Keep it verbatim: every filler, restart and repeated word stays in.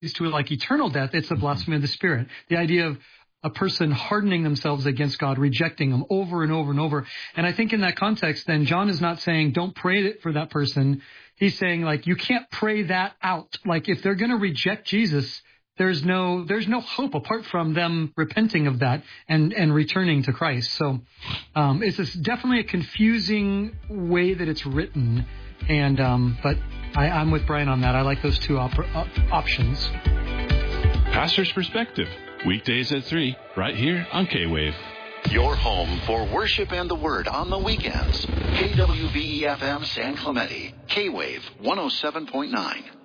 to like eternal death, it's the blasphemy of the Spirit. The idea of a person hardening themselves against God, rejecting him over and over and over. And I think in that context, then John is not saying don't pray for that person. He's saying like you can't pray that out. Like if they're going to reject Jesus, there's no there's no hope apart from them repenting of that and, and returning to Christ. So um, it's this definitely a confusing way that it's written. And um, but I, I'm with Brian on that. I like those two op- op- options. Pastor's Perspective. Weekdays at three, right here on K-Wave. Your home for worship and the Word on the weekends. K W V E F M San Clemente. K-Wave one oh seven point nine.